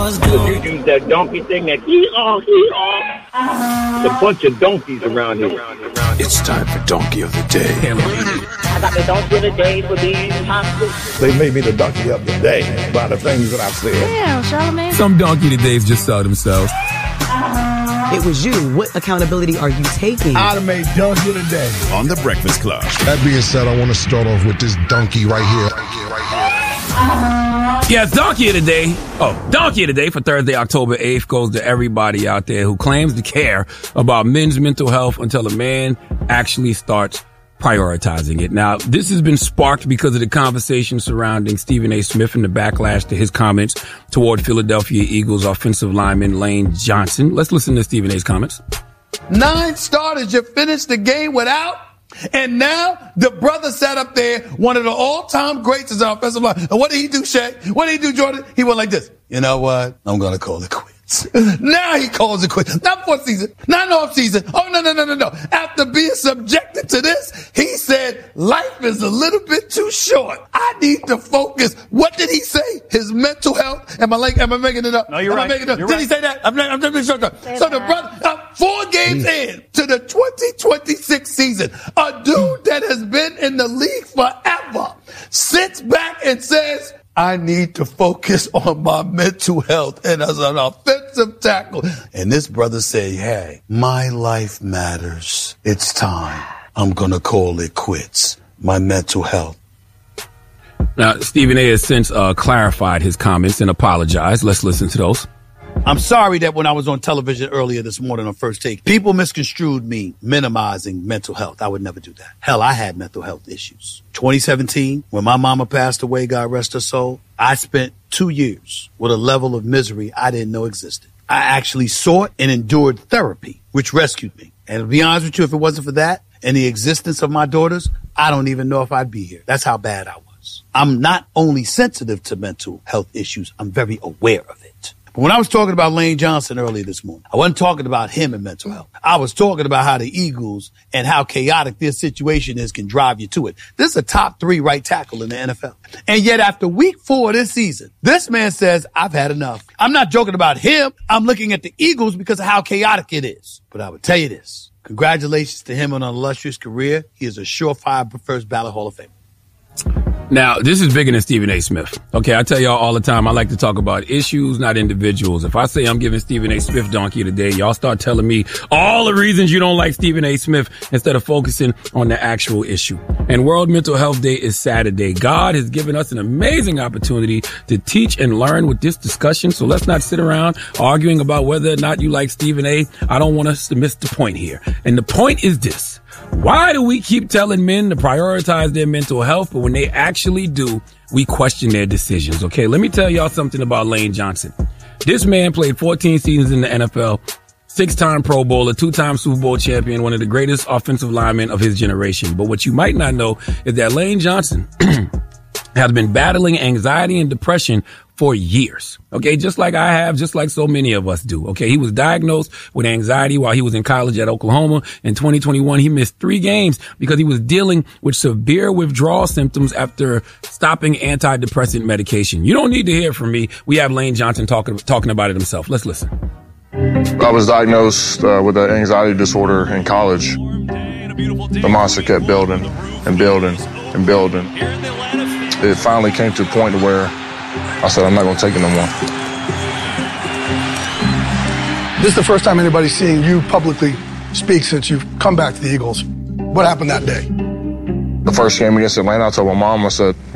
If you use that donkey thing, that hee-haw, it's a bunch of donkeys around here. It's time for Donkey of the Day. I got the Donkey of the Day for being toxic. They made me the Donkey of the Day by the things that I've said. Damn, Charlamagne. Some Donkey of the Days just sell themselves. It was you. What accountability are you taking? I'd have made Donkey of the Day On The Breakfast Club. That being said, I want to start off with this donkey right here. Yes, Donkey of the Day. Donkey of the Day for Thursday, October 8th goes to everybody out there who claims to care about men's mental health until a man actually starts prioritizing it. Now, this has been sparked because of the conversation surrounding Stephen A. Smith and the backlash to his comments toward Philadelphia Eagles offensive lineman Lane Johnson. Let's listen to Stephen A.'s comments. 9 starters you finished the game without. And now the brother sat up there, one of the all-time greats as our offensive line. And what did he do, Shaq? What did he do, Jordan? He went like this. You know what? I'm going to call it quits. Now he calls it quits. Not for season, not off season. Oh, no. After being subjected to this, he said, life is a little bit too short. I need to focus. What did he say? His mental health. Am I making it up? No, you're right. Did he say that? I'm just sure. So the brother, 4 games in to the 2026 season, a dude that has been in the league forever sits back and says, I need to focus on my mental health and as an offensive tackle. And this brother say, hey, my life matters. It's time. I'm going to call it quits. My mental health. Now, Stephen A. has since clarified his comments and apologized. Let's listen to those. I'm sorry that when I was on television earlier this morning on First Take, people misconstrued me minimizing mental health. I would never do that. Hell, I had mental health issues. 2017, when my mama passed away, God rest her soul, I spent 2 years with a level of misery I didn't know existed. I actually sought and endured therapy, which rescued me. And to be honest with you, if it wasn't for that and the existence of my daughters, I don't even know if I'd be here. That's how bad I was. I'm not only sensitive to mental health issues, I'm very aware of it. When I was talking about Lane Johnson earlier this morning, I wasn't talking about him and mental health. I was talking about how the Eagles and how chaotic this situation is can drive you to it. This is a top 3 right tackle in the NFL. And yet after week 4 of this season, this man says, I've had enough. I'm not joking about him. I'm looking at the Eagles because of how chaotic it is. But I would tell you this. Congratulations to him on an illustrious career. He is a surefire first ballot Hall of Famer. Now, this is bigger than Stephen A. Smith. Okay, I tell y'all all the time, I like to talk about issues, not individuals. If I say I'm giving Stephen A. Smith Donkey of the Day, y'all start telling me all the reasons you don't like Stephen A. Smith instead of focusing on the actual issue. And World Mental Health Day is Saturday. God has given us an amazing opportunity to teach and learn with this discussion. So let's not sit around arguing about whether or not you like Stephen A. I don't want us to miss the point here. And the point is this. Why do we keep telling men to prioritize their mental health, but when they actually do, we question their decisions? Okay, let me tell y'all something about Lane Johnson. This man played 14 seasons in the NFL, 6-time Pro Bowler, 2-time Super Bowl champion, one of the greatest offensive linemen of his generation. But what you might not know is that Lane Johnson has been battling anxiety and depression for years. Okay, just like I have, just like so many of us do. Okay, he was diagnosed with anxiety while he was in college at Oklahoma. In 2021, he missed 3 games because he was dealing with severe withdrawal symptoms after stopping antidepressant medication. You don't need to hear from me. We have Lane Johnson talking about it himself. Let's listen. I was diagnosed with an anxiety disorder in college. The monster kept building and building and building. It finally came to a point where I said, I'm not going to take it no more. This is the first time anybody's seeing you publicly speak since you've come back to the Eagles. What happened that day? The first game against Atlanta, I told my mom, I said,